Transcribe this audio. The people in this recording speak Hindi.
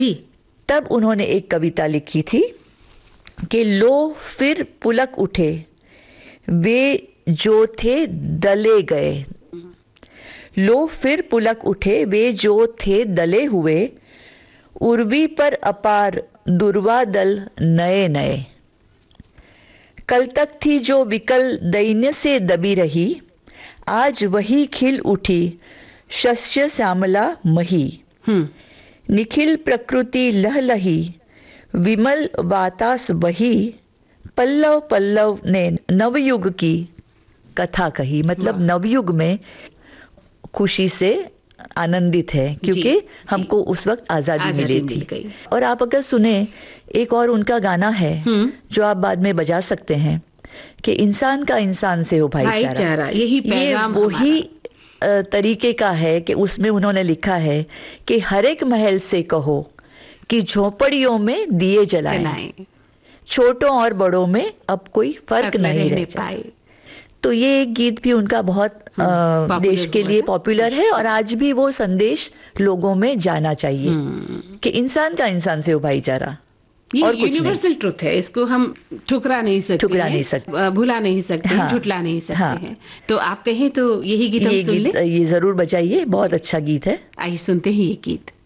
जी। तब उन्होंने एक कविता लिखी थी कि लो फिर पुलक उठे वे जो थे दले गए। लो फिर पुलक उठे वे जो थे दले हुए, उर्वी पर अपार दुर्वा दल नए नए। कल तक थी जो विकल दैन्य से दबी रही, आज वही खिल उठी शस्य श्यामला मही। निखिल प्रकृति लहलही विमल वातास बही, पल्लव पल्लव ने नवयुग की कथा कही। मतलब नवयुग में खुशी से आनंदित है क्योंकि हमको उस वक्त आजादी मिली थी। और आप अगर सुने, एक और उनका गाना है जो आप बाद में बजा सकते हैं कि इंसान का इंसान से हो भाईचारा। यही पैगाम वही तरीके का है कि उसमें उन्होंने लिखा है कि हर एक महल से कहो कि झोपड़ियों में दिए जलाएं, छोटों और बड़ों में अब कोई फर्क नहीं रह पाए। तो ये एक गीत भी उनका बहुत देश के लिए पॉपुलर है और आज भी वो संदेश लोगों में जाना चाहिए कि इंसान का इंसान से हो भाईचारा। ये यूनिवर्सल ट्रुथ है, इसको हम ठुकरा नहीं सकते, भुला नहीं सकते, झुटला नहीं सकते हैं। तो आप कहें तो यही गीत हम सुन लें? ये जरूर बजाइए, बहुत अच्छा गीत है। आइए सुनते हैं ये गीत।